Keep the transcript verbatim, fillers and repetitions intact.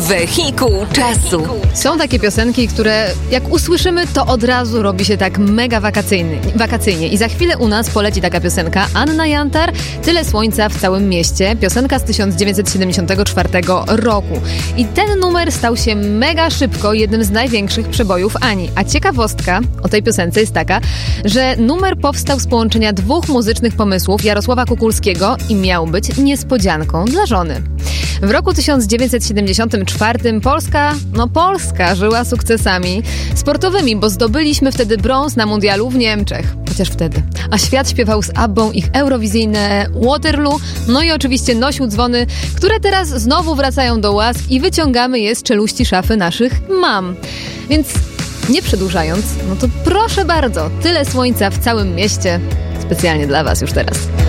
Wehikuł czasu. Są takie piosenki, które jak usłyszymy, to od razu robi się tak mega wakacyjny, wakacyjnie. I za chwilę u nas poleci taka piosenka. Anna Jantar, Tyle słońca w całym mieście. Piosenka z tysiąc dziewięćset siedemdziesiątego czwartego roku. I ten numer stał się mega szybko jednym z największych przebojów Ani. A ciekawostka o tej piosence jest taka, że numer powstał z połączenia dwóch muzycznych pomysłów Jarosława Kukulskiego i miał być niespodzianką dla żony. W roku tysiąc dziewięćset siedemdziesiątym czwartym Polska, no Polska żyła sukcesami sportowymi, bo zdobyliśmy wtedy brąz na mundialu w Niemczech. Chociaż wtedy. A świat śpiewał z Abbą ich eurowizyjne Waterloo, no i oczywiście nosił dzwony, które teraz znowu wracają do łask i wyciągamy je z czeluści szafy naszych mam. Więc nie przedłużając, no to proszę bardzo, Tyle słońca w całym mieście. Specjalnie dla was już teraz.